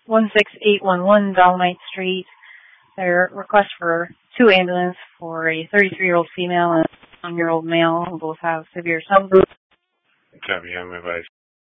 16811 Dolomite Street. Their request for 2 ambulances for a 33-year-old female and a 1-year-old male who both have severe sunburn. Copy, I'm advised.